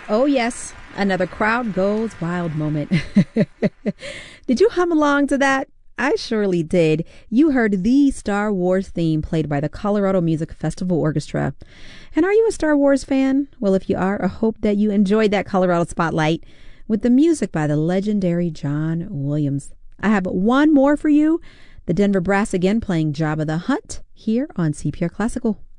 Oh, yes, another crowd goes wild moment. Did you hum along to that? I surely did. You heard the Star Wars theme played by the Colorado Music Festival Orchestra. And are you a Star Wars fan? Well, if you are, I hope that you enjoyed that Colorado Spotlight with the music by the legendary John Williams. I have one more for you. The Denver Brass again playing Jabba the Hutt here on CPR Classical.